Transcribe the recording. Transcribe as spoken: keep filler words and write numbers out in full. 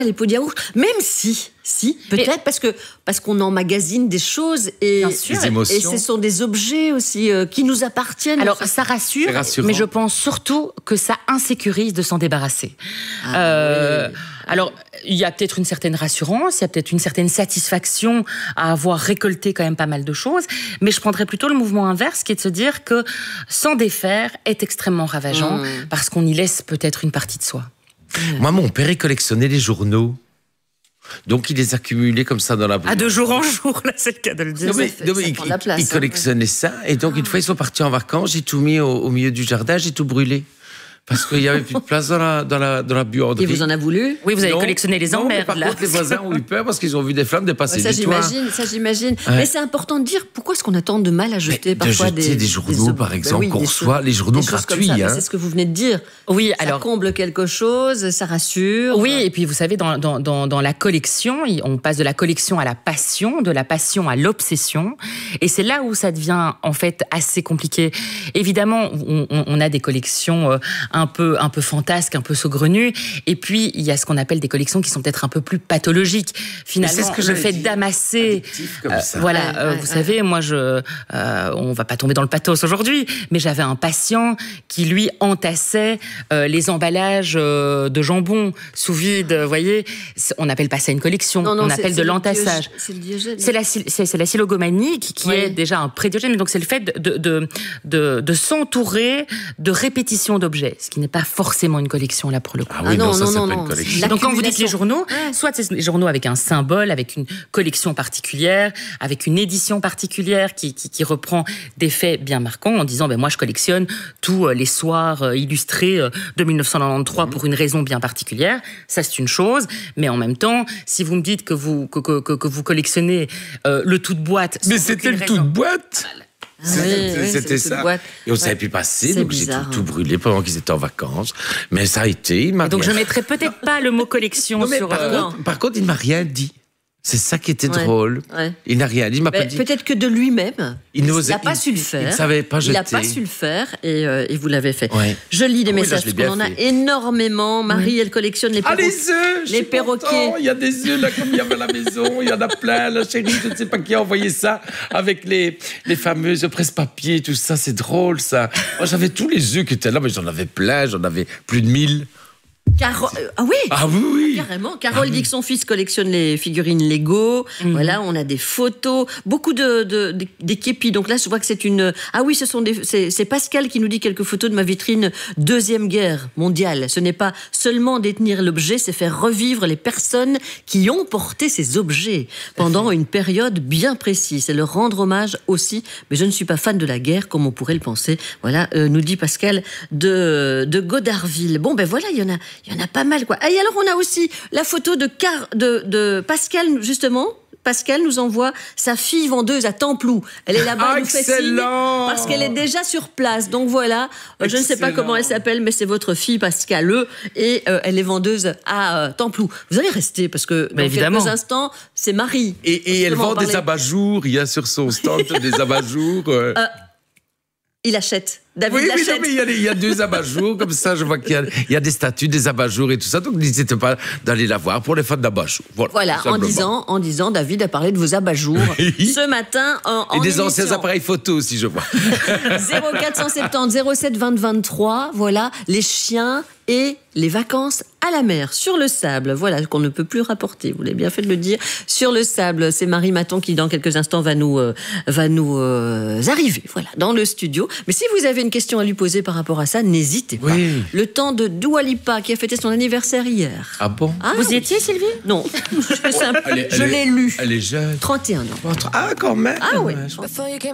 les pots de yaourt, même si, si, peut-être, parce que parce qu'on emmagasine des choses et, Bien sûr. Des émotions. et ce sont des objets aussi euh, qui nous appartiennent. Alors, ça rassure, C'est rassurant. mais je pense surtout que ça insécurise de s'en débarrasser. Ah, Euh, oui. Alors, il y a peut-être une certaine rassurance, il y a peut-être une certaine satisfaction à avoir récolté quand même pas mal de choses, mais je prendrais plutôt le mouvement inverse, qui est de se dire que s'en défaire est extrêmement ravageant, Mmh. parce qu'on y laisse peut-être une partie de soi. Moi, mon père, il collectionnait les journaux. Donc, il les accumulait comme ça dans la À de jour en jour, là, c'est le cas de le dire. Non, mais, fait- non, mais ça il, prend de la place, il hein. collectionnait ça. Et donc, une fois, ils sont partis en vacances. J'ai tout mis au, au milieu du jardin. J'ai tout brûlé. Parce qu'il n'y avait plus de place dans la, dans la, dans la buanderie. Et vous en avez voulu? Oui, vous avez Non, collectionné les non, mais emmerdes, par là. contre, les voisins ont eu peur parce qu'ils ont vu des flammes dépasser Ouais, ça du toit. j'imagine, ça j'imagine. Ouais. Mais c'est important de dire pourquoi est-ce qu'on a tant de mal à jeter Mais de parfois jeter des, des journaux, ob- par Ben exemple, oui, qu'on des reçoit, choses- les journaux des choses comme gratuits, ça. Mais hein. c'est ce que vous venez de dire. Oui, Ça alors... comble quelque chose, ça rassure. Oui, et puis vous savez, dans, dans, dans, dans la collection, il- on passe de la collection à la passion, de la passion à l'obsession, et c'est là où ça devient en fait assez compliqué. Évidemment, on, on- on a des collections euh, un peu, un peu fantasques, un peu saugrenues, et puis il y a ce qu'on appelle des collections qui sont peut-être un peu plus pathologiques. Finalement, c'est ce que le j'allais fait dire. d'amasser, Addictif comme euh, ça. voilà, Ouais, euh, ouais, vous ouais. savez, moi je, euh, on va pas tomber dans le pathos aujourd'hui, mais j'avais un patient qui lui entassait euh, les emballages euh, de jambon sous vide, vous voyez. C'est- On n'appelle pas ça une collection, Non, non, on c'est- appelle c'est de le l'entassage. Diogène- C'est le Diogène. C'est la, sil- c'est, c'est la silogomanie qui, qui Oui. est déjà un prédiogène, mais donc c'est le fait de, de, de, de s'entourer de répétitions d'objets, ce qui n'est pas forcément une collection là pour le coup. Ah oui, Ah non, non, ça, non, c'est non, pas non. une collection. Donc quand vous dites les L'accumulation. journaux, Ouais. soit c'est les journaux avec un symbole, avec une collection particulière, avec une édition particulière qui, qui, qui reprend des faits bien marquants en disant ben moi je collectionne tous euh, les soirs euh, illustrés euh, de mille neuf cent quatre-vingt-treize pour une raison bien particulière. Ça c'est une chose, mais en même temps, si vous me dites que vous que, que, que, que vous collectionnez euh, le tout de boîte, Mais sans c'était aucune le tout de raison. boîte. Ah C'était oui, oui, c'est c'était le tout de ça. boîte. Et on ne savait Ouais. plus passer, C'est donc j'ai tout, bizarre, tout hein. brûlé pendant qu'ils étaient en vacances. Mais ça a été, il m'a Et donc je rien- mettrais peut-être pas le mot collection Non, mais sur. par, euh, contre, par contre, il m'a rien dit. C'est ça qui était Ouais. drôle. Ouais. Il n'a rien dit, il m'a pas Mais dit. peut-être que de lui-même, Il il n'osait- n'a pas il- su le il faire. ne savait pas Il n'a jeter. pas su le faire et, euh, et vous l'avez fait. Ouais. Je lis des Ah oui, là, messages je l'ai parce qu'on en bien a fait. énormément. Marie, elle collectionne les Ah, perroquets. les œufs! je les suis perroquets. content. Il y a des œufs, là, comme il y avait à la maison. Il y en a plein. La chérie, je ne sais pas qui a envoyé ça avec les, les fameuses presse-papier, tout ça. C'est drôle, ça. Moi, j'avais tous les œufs qui étaient là, mais j'en avais plein. J'en avais plus de mille. Caro- euh, Ah oui, Ah oui, oui. carrément. Carole dit que son fils collectionne les figurines Lego. Voilà, on a des photos, beaucoup de, de, de- des képis. Donc là, je vois que c'est une. Ah oui, ce sont des. C'est, c'est Pascal qui nous dit quelques photos de ma vitrine Deuxième Guerre mondiale. Ce n'est pas seulement détenir l'objet, c'est faire revivre les personnes qui ont porté ces objets pendant une période bien précise. C'est leur rendre hommage aussi. Mais je ne suis pas fan de la guerre, comme on pourrait le penser. Voilà, euh, nous dit Pascal de, de Godarville. Bon, ben voilà, il y en a. Il y en a pas mal, quoi. Ah, et alors, on a aussi la photo de, Car... de, de Pascal, justement. Pascal nous envoie sa fille vendeuse à Templou. Elle est là-bas, Ah, elle nous fait signe excellent. parce qu'elle est déjà sur place. Donc voilà, Euh, je ne sais pas Excellent. comment elle s'appelle, mais c'est votre fille Pascal et euh, elle est vendeuse à euh, Templou. Vous allez rester parce que dans Mais évidemment. quelques instants, c'est Marie. Et, et elle Justement, vend on des parlait- abat-jours. Il y a sur son stand des abat-jours. euh. Il achète. David Oui, oui, l'achète. non, mais il y, a, des- il y a deux abat-jours, comme ça, je vois qu'il y a, il y a des statues, des abat-jours et tout ça, donc n'hésitez pas d'aller la voir pour les fans d'abat-jours. Voilà, Voilà, tout en simplement. disant, en disant, David a parlé de vos abat-jours ce matin en, en Et des émission. anciens appareils photo aussi, je vois. zéro quatre cent soixante-dix zéro sept vingt vingt-trois, voilà, les chiens et les vacances à la mer, sur le sable, voilà, qu'on ne peut plus rapporter, vous l'avez bien fait de le dire, sur le sable, c'est Marie Maton qui dans quelques instants va nous, euh, va nous euh, arriver, voilà, dans le studio. Mais si vous avez une question à lui poser par rapport à ça, n'hésitez pas. Oui. Le temps de Dua Lipa qui a fêté son anniversaire hier. Ah bon? Ah, Vous y étiez, Sylvie? Non, je, Elle est- je elle l'ai est- lu, Elle est jeune. trente et un ans. Ah, quand même. Ah oui. Ouais, je-